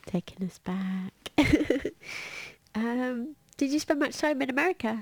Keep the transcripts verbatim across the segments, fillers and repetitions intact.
taking us back. um, did you spend much time in America?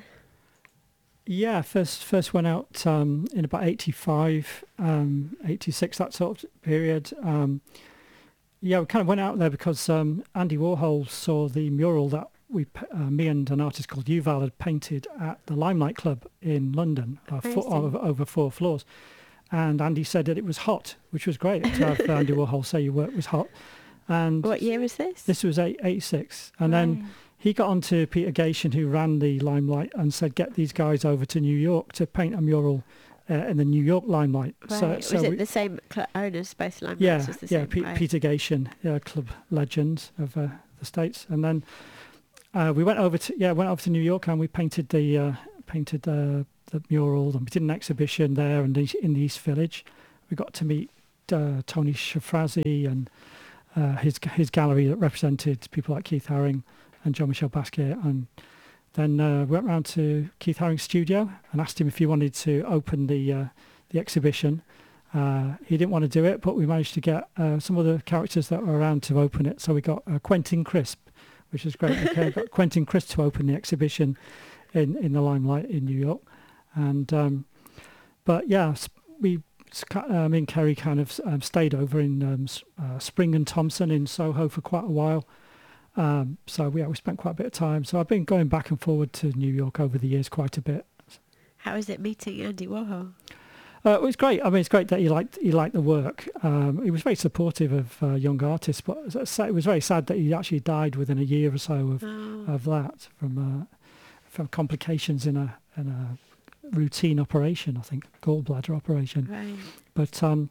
Yeah, first first went out um, in about eighty-five, um, eighty-six, that sort of period. Um, yeah, we kind of went out there because um, Andy Warhol saw the mural that we, p- uh, me and an artist called Yuval had painted at the Limelight Club in London, uh, four, over, over four floors. And Andy said that it was hot, which was great to have Andy Warhol say your work was hot. And What year was this? this was eight, eighty-six. And Right. then he got on to Peter Gation, who ran the Limelight, and said, get these guys over to New York to paint a mural uh, in the New York Limelight. Right. So, was so it we, the same cl- owners, both Limelights yeah, was the yeah, same? Pe- Right. Peter Gation, yeah, club legend of uh, the States. And then uh, we went over to yeah, went over to New York, and we painted the uh, painted uh, the mural, and we did an exhibition there in the, in the East Village. We got to meet uh, Tony Shafrazi and uh, his his gallery that represented people like Keith Haring and Jean-Michel Basquiat. And then uh, we went round to Keith Haring's studio and asked him if he wanted to open the uh, the exhibition. Uh, he didn't want to do it, but we managed to get uh, some of the characters that were around to open it. So we got uh, Quentin Crisp, which was great. We got Quentin Crisp to open the exhibition in, in the Limelight in New York. And um, but yeah, we uh, me and Kerry kind of um, stayed over in um, uh, Spring and Thompson in Soho for quite a while. Um, so yeah, we spent quite a bit of time. So I've been going back and forward to New York over the years quite a bit. How was it meeting Andy Warhol? Uh, it was great. I mean, it's great that he liked he liked the work. Um, he was very supportive of uh, young artists, but it was very sad that he actually died within a year or so of Oh. of that from uh, from complications in a in a routine operation. I think gallbladder operation. Right. But um,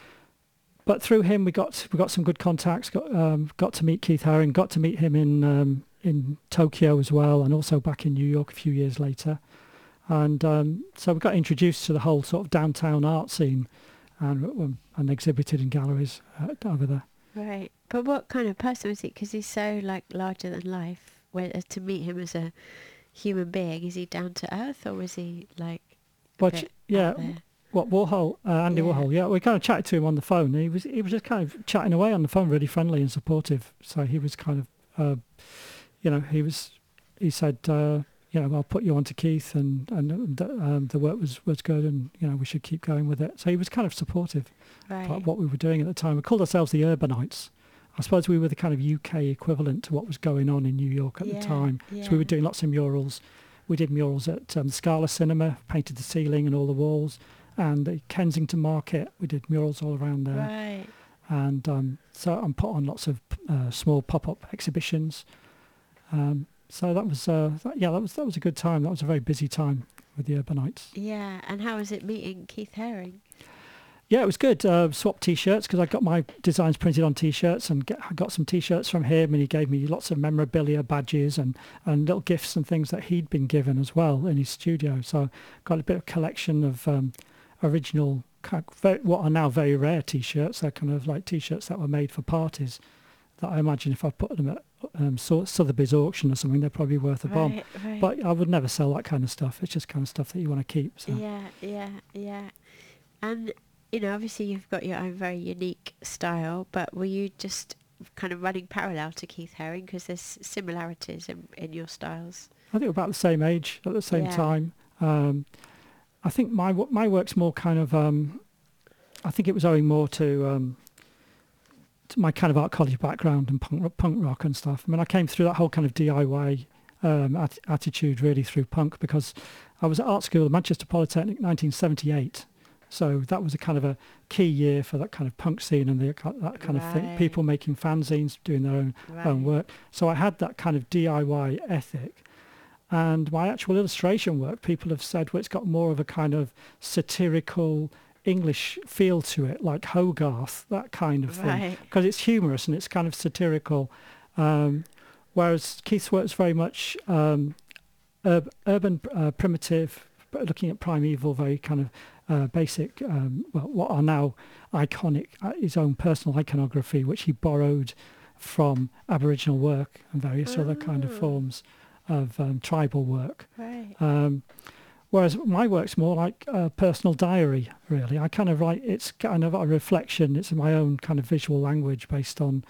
but through him, we got we got some good contacts. Got um, got to meet Keith Haring. Got to meet him in um, in Tokyo as well, and also back in New York a few years later. And um, so we got introduced to the whole sort of downtown art scene, and and exhibited in galleries uh, over there. Right. But what kind of person was he? Because he's so like larger than life. Where uh, to meet him as a human being, is he down to earth or was he like? a But bit yeah, out there? what Warhol, uh, Andy Yeah. Warhol. Yeah, we kind of chatted to him on the phone. He was he was just kind of chatting away on the phone, really friendly and supportive. So he was kind of, uh, you know, he was. He said, uh, you know, I'll put you on to Keith, and and um, the work was was good, and you know we should keep going with it. So he was kind of supportive Right. about what we were doing at the time. We called ourselves the Urbanites. I suppose we were the kind of U K equivalent to what was going on in New York at Yeah, the time. yeah. So we were doing lots of murals. We did murals at um, the Scala Cinema, painted the ceiling and all the walls, and the Kensington Market. We did murals all around there. Right. And um, so I'm put on lots of uh, small pop-up exhibitions. Um, so that was, uh, that, yeah, that was that was a good time. That was a very busy time with the Urbanites. Yeah. And how was it meeting Keith Haring? Yeah, it was good. Uh, swapped T-shirts because I got my designs printed on T-shirts, and get, I got some T-shirts from him, and he gave me lots of memorabilia, badges, and, and little gifts and things that he'd been given as well in his studio. So got a bit of collection of um, original, kind of very, what are now very rare T-shirts. They're kind of like T-shirts that were made for parties. That I imagine if I put them at um, Sotheby's auction or something, they're probably worth a bomb. Right. Right. But I would never sell that kind of stuff. It's just kind of stuff that you want to keep. So. Yeah. Yeah. Yeah. And you know, obviously you've got your own very unique style, but were you just kind of running parallel to Keith Haring because there's similarities in, in your styles? I think we're about the same age at the same Yeah. time. Um, I think my wo- my work's more kind of. Um, I think it was owing more to, um, to my kind of art college background and punk ro- punk rock and stuff. I mean, I came through that whole kind of D I Y um, at- attitude really through punk because I was at art school at Manchester Polytechnic, nineteen seventy-eight. So that was a kind of a key year for that kind of punk scene and the, that kind of thing. Right. People making fanzines, doing their own Right. own work. So I had that kind of D I Y ethic. And my actual illustration work, people have said, well, it's got more of a kind of satirical English feel to it, like Hogarth, that kind of thing. Right. Because it's humorous and it's kind of satirical. Um, whereas Keith's work's very much um, ur- urban, uh, primitive, but looking at primeval, very kind of uh, basic, um, well, what are now iconic, uh, his own personal iconography, which he borrowed from Aboriginal work and various other kind of Oh. forms of um, tribal work. Right. Um, whereas my work's more like a personal diary, really. I kind of write, it's kind of a reflection, it's my own kind of visual language based on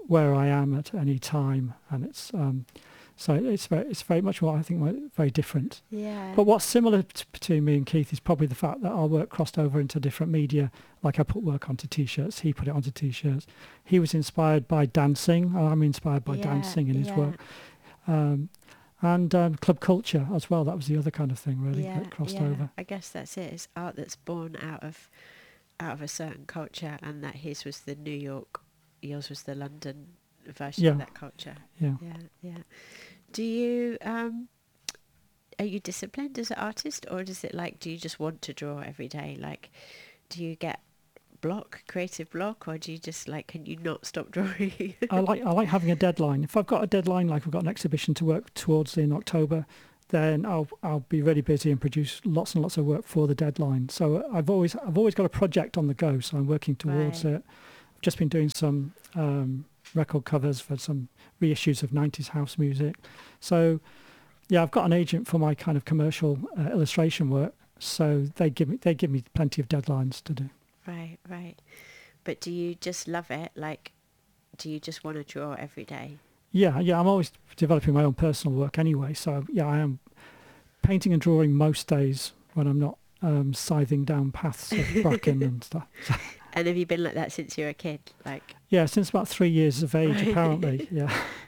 where I am at any time, and it's um, so it's very it's very much more I think very different. Yeah. But what's similar t- between me and Keith is probably the fact that our work crossed over into different media. Like I put work onto T-shirts, he put it onto T-shirts. He was inspired by dancing. I'm inspired by Yeah, dancing in his yeah. work. Um, and um, club culture as well. That was the other kind of thing, really, Yeah, that crossed yeah. over. I guess that's it. It's art that's born out of out of a certain culture, and that his was the New York, yours was the London version Yeah. of that culture. Yeah. Yeah, yeah. Do you um, are you disciplined as an artist, or does it like do you just want to draw every day? Like, do you get block, creative block, or do you just like can you not stop drawing? I like I like having a deadline. If I've got a deadline, like I've got an exhibition to work towards in October, then I'll I'll be really busy and produce lots and lots of work for the deadline. So I've always I've always got a project on the go, so I'm working towards Right. it. I've just been doing some um, record covers for some reissues of nineties house music. So yeah, I've got an agent for my kind of commercial uh, illustration work. So they give me they give me plenty of deadlines to do. Right, right. But do you just love it? Like, do you just want to draw every day? Yeah, yeah, I'm always developing my own personal work anyway. So yeah, I am painting and drawing most days when I'm not um, scything down paths of bracken and stuff. So, And have you been like that since you were a kid? Like, yeah, since about three years of age, Right. apparently. Yeah,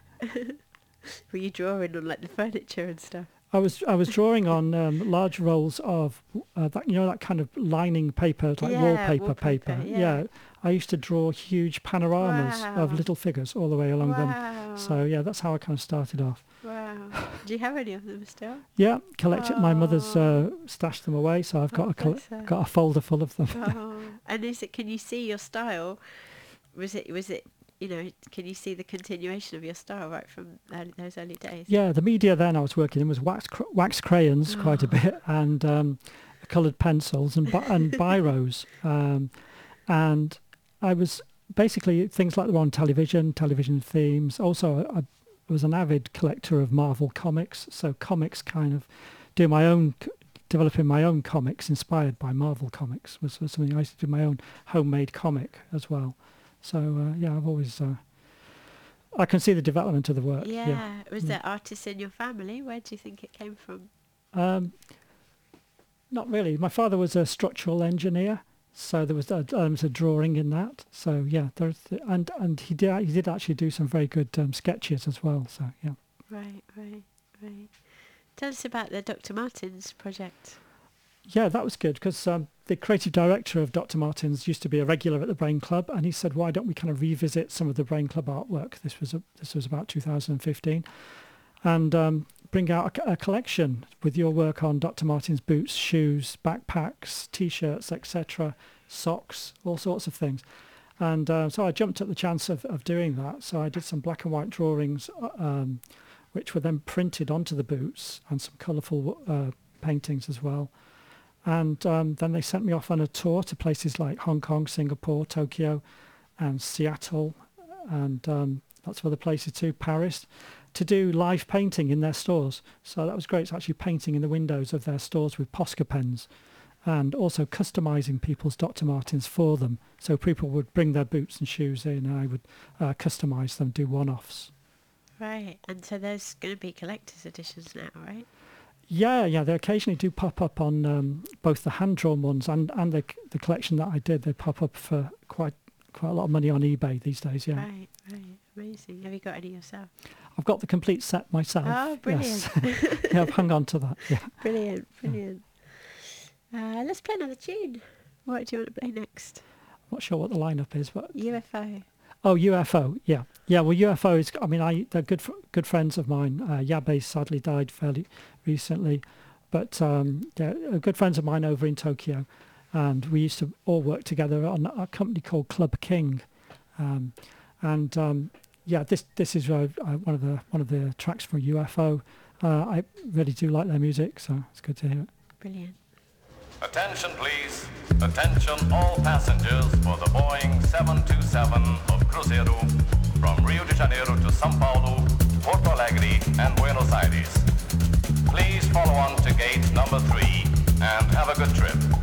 were you drawing on like the furniture and stuff? I was I was drawing on um, large rolls of uh, that you know that kind of lining paper, like Yeah, wallpaper, wallpaper, paper. yeah. I used to draw huge panoramas of Wow. little figures all the way along them. Wow. So yeah, that's how I kind of started off. Wow. Do you have any of them still? Yeah, collected. My mother's uh, stashed them away, so I've got Oh, a coll- bless her. got a folder full of them. Oh. And is it? Can you see your style? Was it? Was it? You know? Can you see the continuation of your style right from early, those early days? Yeah, the media then I was working in was wax cr- wax crayons quite a bit, and um, coloured pencils and bi- and biros, um, and I was basically things like they were on television, television themes. Also, I, I was an avid collector of Marvel comics, so comics kind of doing my own, c- developing my own comics inspired by Marvel comics was, was something I used to do my own homemade comic as well. So uh, yeah, I've always. Uh, I can see the development of the work. Yeah. Yeah. Was Mm. there artists in your family? Where do you think it came from? Um, not really. My father was a structural engineer, so there was a, um, was a drawing in that. So yeah, there's and and he did he did actually do some very good um, sketches as well. So yeah. Right, right, right. Tell us about the Doctor Martens project. Yeah, that was good because um, the creative director of Doctor Martens used to be a regular at the Brain Club, and he said, "Why don't we kind of revisit some of the Brain Club artwork?" This was a, this was about two thousand fifteen, and um, bring out a, a collection with your work on Doctor Martens boots, shoes, backpacks, T-shirts, et cetera, socks, all sorts of things. And uh, so I jumped at the chance of, of doing that. So I did some black and white drawings, uh, um, which were then printed onto the boots, and some colourful uh, paintings as well. And um, then they sent me off on a tour to places like Hong Kong, Singapore, Tokyo, and Seattle, and um, lots of other places too, Paris, to do live painting in their stores. So that was great. It's actually painting in the windows of their stores with Posca pens, and also customising people's Doctor Martens for them. So people would bring their boots and shoes in, and I would uh, customise them, do one-offs. Right, and so there's going to be collector's editions now, right? Yeah, yeah, they occasionally do pop up on um, both the hand-drawn ones and, and the the collection that I did. They pop up for quite quite a lot of money on eBay these days, yeah. Right, right, amazing. Have you got any yourself? I've got the complete set myself. Oh, brilliant. Yes. Yeah, I've hung on to that, yeah. Brilliant, brilliant. Uh, let's play another tune. What do you want to play next? Not sure what the lineup is, but... U F O. Oh, U F O, yeah. Yeah, well, U F O is, I mean, I they're good fr- good friends of mine. Uh, Yabe sadly died fairly recently, but um, they're uh, good friends of mine over in Tokyo, and we used to all work together on a company called Club King. Um, and um, yeah, this this is uh, uh, one of the one of the tracks for U F O. Uh, I really do like their music, so it's good to hear it. Brilliant. Attention please. Attention all passengers for the Boeing seven two seven of Cruzeiro from Rio de Janeiro to São Paulo, Porto Alegre and Buenos Aires. Please follow on to gate number three and have a good trip.